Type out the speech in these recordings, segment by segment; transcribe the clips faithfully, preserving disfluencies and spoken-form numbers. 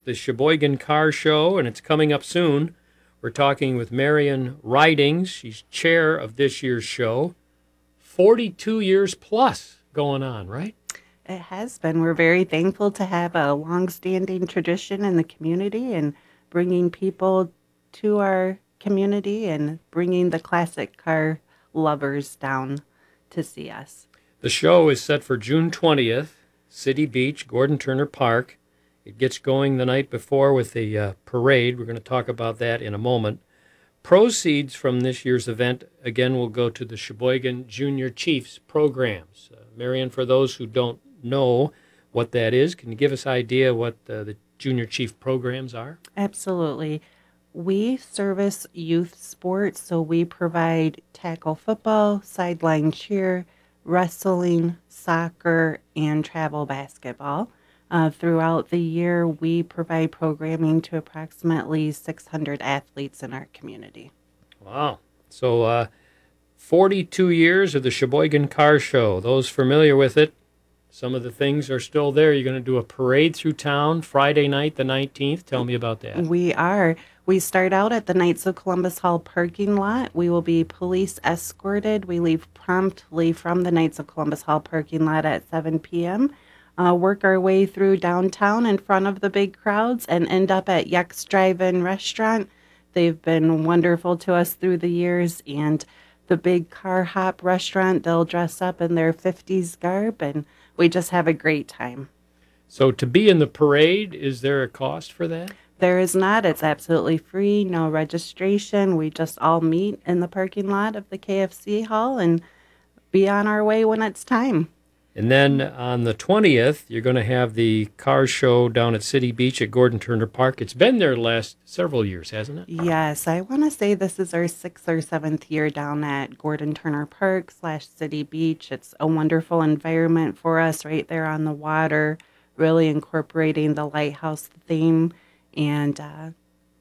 the Sheboygan Car Show, and it's coming up soon. We're talking with Marion Ridings. She's chair of this year's show. forty-two years plus going on, right? It has been. We're very thankful to have a long-standing tradition in the community and bringing people to our community and bringing the classic car lovers down to see us. The show is set for June twentieth, City Beach, Gordon Turner Park. It gets going the night before with the uh, parade. We're going to talk about that in a moment. Proceeds from this year's event, again, will go to the Sheboygan Junior Chiefs programs. Uh, Marion, for those who don't know what that is, can you give us an idea what uh, the Junior Chief programs are? Absolutely. We service youth sports, so we provide tackle football, sideline cheer, wrestling, soccer, and travel basketball. Uh, throughout the year, we provide programming to approximately six hundred athletes in our community. Wow. So uh, forty-two years of the Sheboygan Car Show. Those familiar with it, some of the things are still there. You're going to do a parade through town Friday night, the nineteenth. Tell me about that. We are. We start out at the Knights of Columbus Hall parking lot. We will be police escorted. We leave promptly from the Knights of Columbus Hall parking lot at seven p.m., uh, work our way through downtown in front of the big crowds, and end up at Yuck's Drive-In Restaurant. They've been wonderful to us through the years, and the big car hop restaurant, they'll dress up in their fifties garb, and we just have a great time. So to be in the parade, is there a cost for that? There is not. It's absolutely free, no registration. We just all meet in the parking lot of the K F C hall and be on our way when it's time. And then on the twentieth, you're going to have the car show down at City Beach at Gordon Turner Park. It's been there the last several years, hasn't it? Yes, I want to say this is our sixth or seventh year down at Gordon Turner Park slash City Beach. It's a wonderful environment for us right there on the water, really incorporating the lighthouse theme, and uh,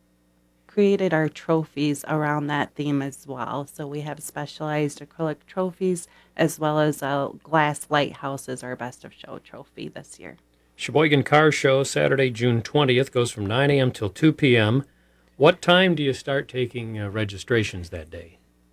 created our trophies around that theme as well. So we have specialized acrylic trophies as well as a glass lighthouse as our best of show trophy this year. Sheboygan Car Show, Saturday, June twentieth, goes from nine a.m. till two p.m. What time do you start taking uh, registrations that day?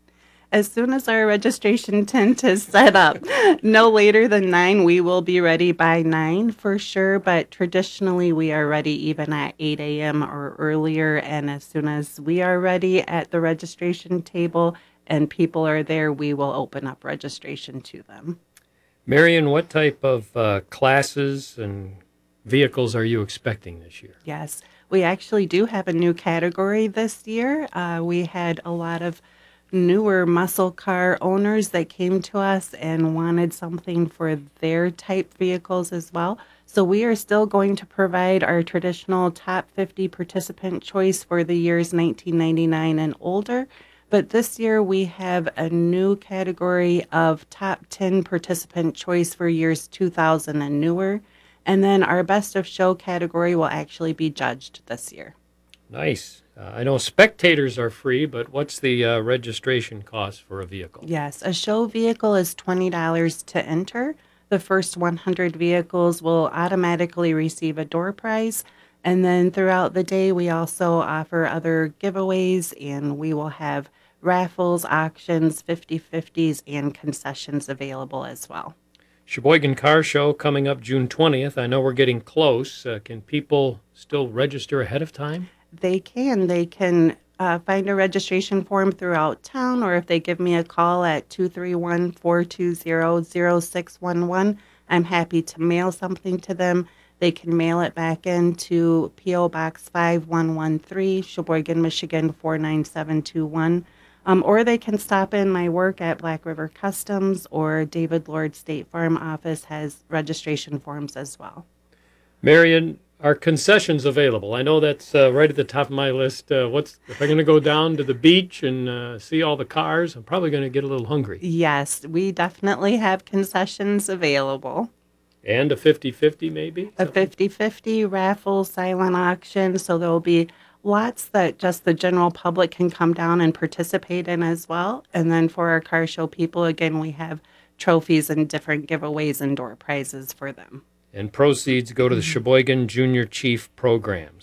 As soon as our registration tent is set up, no later than nine, we will be ready by nine for sure. But traditionally, we are ready even at eight a.m. or earlier. And as soon as we are ready at the registration table and people are there, we will open up registration to them. Marion, what type of uh, classes and vehicles are you expecting this year? Yes, we actually do have a new category this year. Uh, we had a lot of newer muscle car owners that came to us and wanted something for their type vehicles as well. So we are still going to provide our traditional top fifty participant choice for the years nineteen ninety-nine and older. But this year we have a new category of top ten participant choice for years two thousand and newer. And then our best of show category will actually be judged this year. Nice. Uh, I know spectators are free, but what's the uh, registration cost for a vehicle? Yes, a show vehicle is twenty dollars to enter. The first one hundred vehicles will automatically receive a door prize. And then throughout the day, we also offer other giveaways, and we will have raffles, auctions, fifty-fifties, and concessions available as well. Sheboygan Car Show coming up June twentieth. I know we're getting close. Uh, can people still register ahead of time? They can. They can uh, find a registration form throughout town, or if they give me a call at two three one, four two zero, zero six one one, I'm happy to mail something to them. They can mail it back in to P O. Box five one one three, Sheboygan, Michigan four nine seven two one. Um, or they can stop in my work at Black River Customs, or David Lord State Farm Office has registration forms as well. Marion, are concessions available? I know that's uh, right at the top of my list. Uh, what's if I'm going to go down to the beach and uh, see all the cars, I'm probably going to get a little hungry. Yes, we definitely have concessions available. And a fifty-fifty maybe? A fifty-fifty raffle, silent auction, so there will be lots that just the general public can come down and participate in as well. And then for our car show people, again, we have trophies and different giveaways and door prizes for them. And proceeds go to the Sheboygan Junior Chief programs.